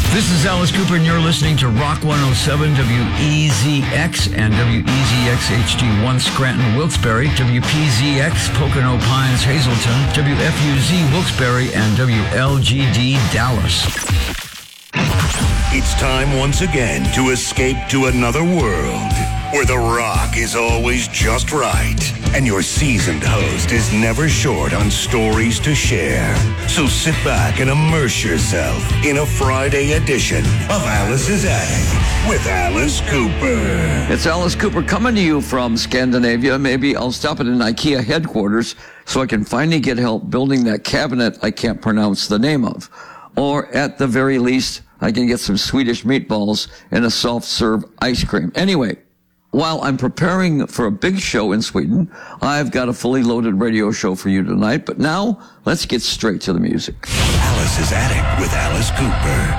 This is Alice Cooper, and you're listening to Rock 107 WEZX and WEZX HD1 Scranton, Wilkes-Barre, WPZX Pocono Pines, Hazleton, WFUZ Wilkes-Barre, and WLGD Dallas. It's time once again to escape to another world where the rock is always just right and your seasoned host is never short on stories to share. So sit back and immerse yourself in a Friday edition of Alice's Attic with Alice Cooper. It's Alice Cooper coming to you from Scandinavia. Maybe I'll stop at an IKEA headquarters so I can finally get help building that cabinet I can't pronounce the name of. Or at the very least, I can get some Swedish meatballs and a soft-serve ice cream. Anyway, while I'm preparing for a big show in Sweden, I've got a fully loaded radio show for you tonight. But now, let's get straight to the music. Alice's Attic with Alice Cooper.